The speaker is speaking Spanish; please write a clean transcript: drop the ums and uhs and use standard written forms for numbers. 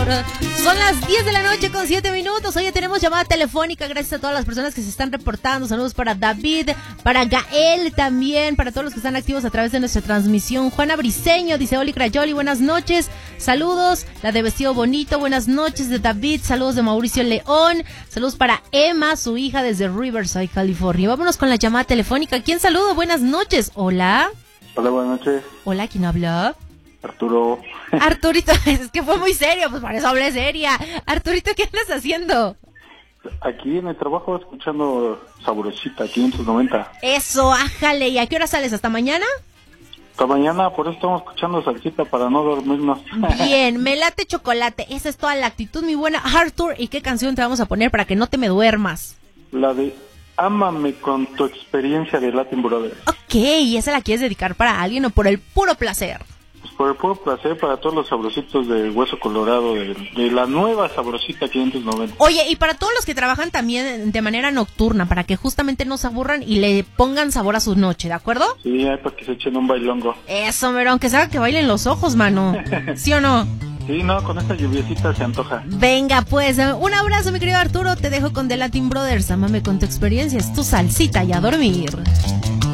Son las 10 de la noche con 7 minutos. Hoy tenemos llamada telefónica. Gracias a todas las personas que se están reportando. Saludos para David, para Gael también, para todos los que están activos a través de nuestra transmisión. Juana Briseño dice: Oli Crayoli, buenas noches. Saludos. La de vestido bonito, buenas noches de David. Saludos de Mauricio León. Saludos para Emma, su hija desde Riverside, California. Vámonos con la llamada telefónica. ¿Quién saludo? Buenas noches. Hola. Hola, buenas noches. Hola, ¿quién habla? Arturo. Arturito, es que fue muy serio, pues por eso hablé seria. Arturito, ¿qué andas haciendo? Aquí en el trabajo escuchando Sabrosita 590. Eso, ájale. ¿Y a qué hora sales? ¿Hasta mañana? Hasta mañana, por eso estamos escuchando salsita para no dormirnos. Bien, me late chocolate. Esa es toda la actitud, mi buena Artur. ¿Y qué canción te vamos a poner para que no te me duermas? La de Ámame con tu experiencia de Latin Brothers. Ok, ¿y esa la quieres dedicar para alguien o por el puro placer? Pues por el puro placer para todos los sabrositos de Hueso Colorado, de la nueva Sabrosita 590. Oye, y para todos los que trabajan también de manera nocturna, para que justamente no se aburran y le pongan sabor a su noche, ¿de acuerdo? Sí, para que se echen un bailongo. Eso, pero aunque sea que bailen los ojos, mano. ¿Sí o no? Sí, no, con esta lluviecita se antoja. Venga, pues, un abrazo, mi querido Arturo. Te dejo con The Latin Brothers. Ámame con tu experiencia. Es tu salsita y a dormir.